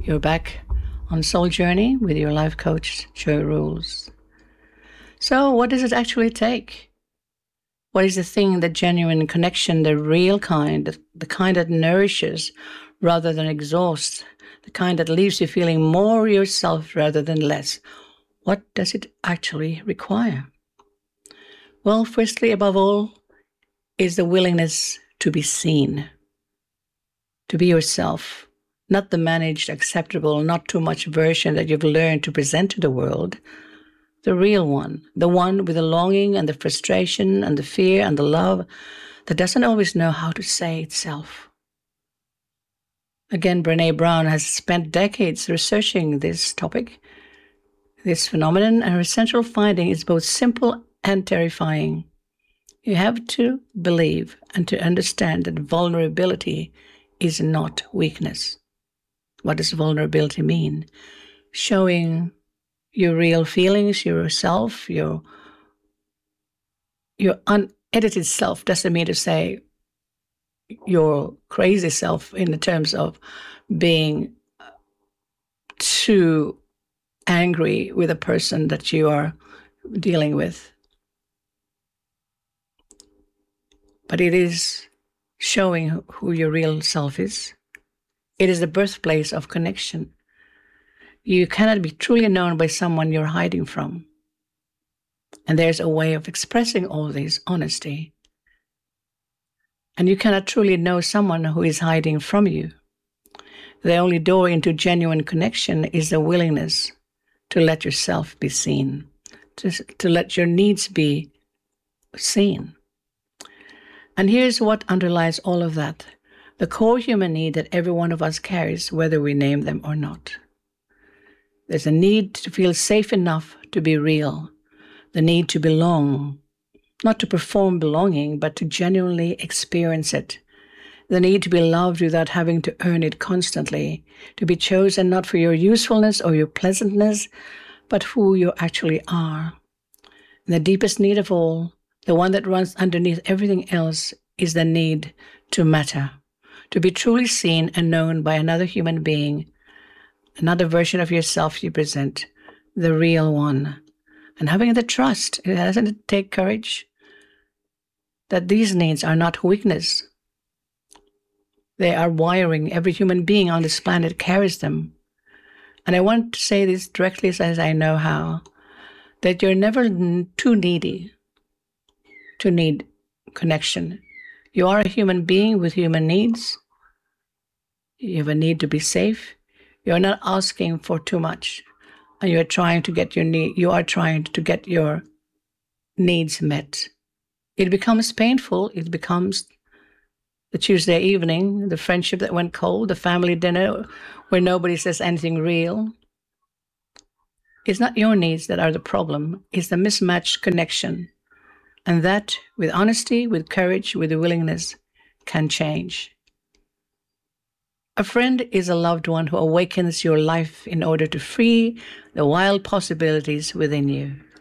You're back on Soul Journey with your life coach, Joy Rules. So, what does it actually take? What is the thing, the genuine connection, the real kind, the kind that nourishes rather than exhausts, the kind that leaves you feeling more yourself rather than less? What does it actually require? Well, firstly, above all, is the willingness to be seen, to be yourself, not the managed, acceptable, not too much version that you've learned to present to the world. The real one, the one with the longing and the frustration and the fear and the love that doesn't always know how to say itself. Again, Brené Brown has spent decades researching this topic, this phenomenon, and her central finding is both simple and terrifying. You have to believe and to understand that vulnerability is not weakness. What does vulnerability mean? Showing your real feelings, yourself, your unedited self doesn't mean to say your crazy self in the terms of being too angry with a person that you are dealing with. But it is showing who your real self is. It is the birthplace of connection. You cannot be truly known by someone you're hiding from. And there's a way of expressing all this honesty. And you cannot truly know someone who is hiding from you. The only door into genuine connection is the willingness to let yourself be seen, to let your needs be seen. And here's what underlies all of that. The core human need that every one of us carries, whether we name them or not. There's a need to feel safe enough to be real, the need to belong, not to perform belonging, but to genuinely experience it, the need to be loved without having to earn it constantly, to be chosen not for your usefulness or your pleasantness, but who you actually are. And the deepest need of all, the one that runs underneath everything else, is the need to matter, to be truly seen and known by another human being, another version of yourself you present, the real one. And having the trust, doesn't it take courage? That these needs are not weakness. They are wiring. Every human being on this planet carries them. And I want to say this directly as I know how, that you're never too needy to need connection. You are a human being with human needs. You have a need to be safe. You're not asking for too much, and you are trying to get your needs met. It becomes painful. It becomes the Tuesday evening, the friendship that went cold, the family dinner where nobody says anything real. It's not your needs that are the problem. It's the mismatched connection. And that, with honesty, with courage, with the willingness, can change. A friend is a loved one who awakens your life in order to free the wild possibilities within you.